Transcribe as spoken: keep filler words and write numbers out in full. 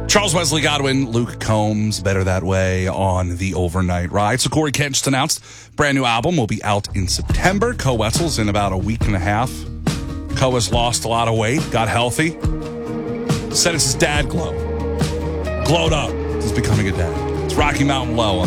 Charles Wesley Godwin, Luke Combs, Better That Way on the overnight ride. So Corey Kent just announced brand new album will be out in September. Co Wetzel's in about a week and a half. Co has lost a lot of weight, got healthy. Said it's his dad glow. Glowed up. He's becoming a dad. It's Rocky Mountain Low on